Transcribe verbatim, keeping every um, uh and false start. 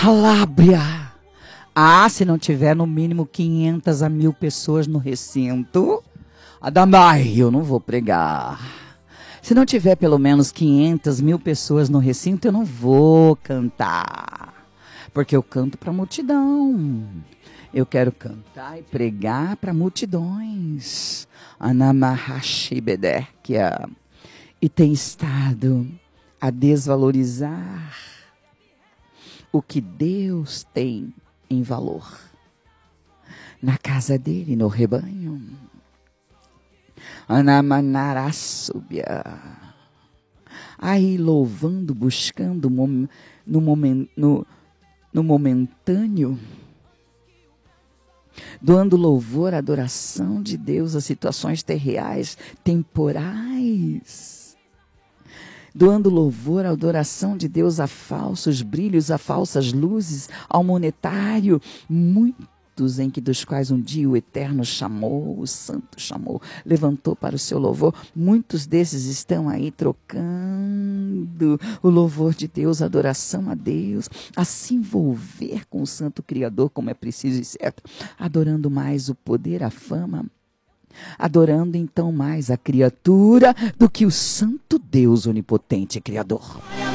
Alábria. Ah, se não tiver no mínimo quinhentas a mil pessoas no recinto, Adamai, eu não vou pregar. Se não tiver pelo menos quinhentas mil pessoas no recinto, eu não vou cantar. Porque eu canto para multidão. Eu quero cantar e pregar para multidões. Anamahashibederkia. E tem estado a desvalorizar o que Deus tem em valor na casa dele, no rebanho. Anamanarasubia. Aí louvando, buscando no, momen, no, no momentâneo, doando louvor, adoração de Deus a situações terreais, temporais. Doando louvor, adoração de Deus a falsos brilhos, a falsas luzes, ao monetário, muitos em que dos quais um dia o Eterno chamou, o Santo chamou, levantou para o seu louvor. Muitos desses estão aí trocando o louvor de Deus, a adoração a Deus, a se envolver com o Santo Criador, como é preciso e certo, adorando mais o poder, a fama, adorando então mais a criatura do que o santo Deus onipotente Criador.